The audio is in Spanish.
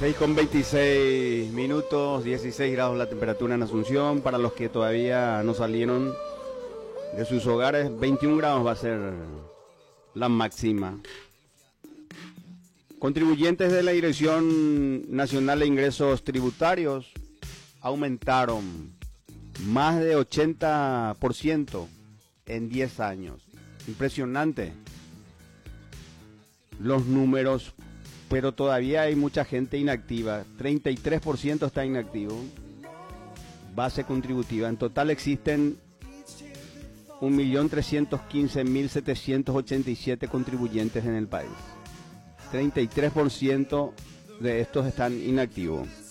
6:26, 16 grados la temperatura en Asunción. Para los que todavía no salieron de sus hogares, 21 grados va a ser la máxima. Contribuyentes de la Dirección Nacional de Ingresos Tributarios aumentaron más de 80% en 10 años. Impresionante los números, pero todavía hay mucha gente inactiva. 33% está inactivo. Base contributiva. En total existen 1.315.787 contribuyentes en el país. 33% de estos están inactivos.